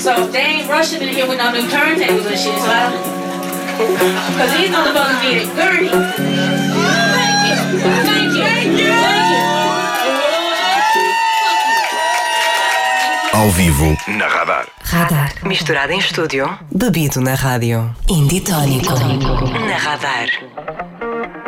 So they ain't rushing in here with no new turntables and shit, so I don't... Cause these motherfuckers need a gurney. Thank you. Thank you. Thank you. Ao vivo na Radar. Radar. Misturado em estúdio, bebido na rádio. Indie Tónico. Na Radar.